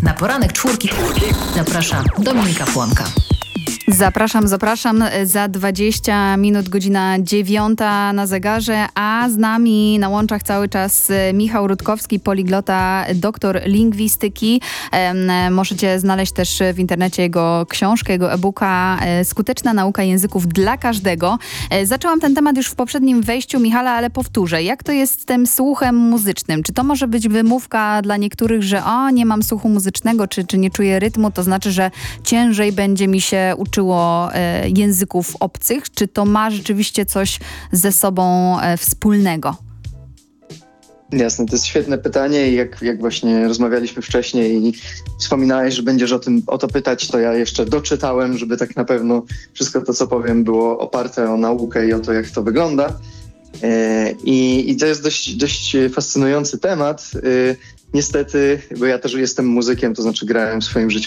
Na poranek czwórki zaprasza Dominika Płonka. Zapraszam. Za 20 minut godzina 9 na zegarze, a z nami na łączach cały czas Michał Rutkowski, poliglota, doktor lingwistyki. Możecie znaleźć też w internecie jego książkę, jego e-booka Skuteczna nauka języków dla każdego. Zaczęłam ten temat już w poprzednim wejściu Michala, ale powtórzę. Jak to jest z tym słuchem muzycznym? Czy to może być wymówka dla niektórych, że nie mam słuchu muzycznego, czy nie czuję rytmu, to znaczy, że ciężej będzie mi się uczyło języków obcych? Czy to ma rzeczywiście coś ze sobą wspólnego? Jasne, to jest świetne pytanie i jak właśnie rozmawialiśmy wcześniej i wspominałeś, że będziesz o to pytać, to ja jeszcze doczytałem, żeby tak na pewno wszystko to, co powiem, było oparte o naukę i o to, jak to wygląda. I to jest dość fascynujący temat. Niestety, bo ja też jestem muzykiem, to znaczy grałem w swoim życiu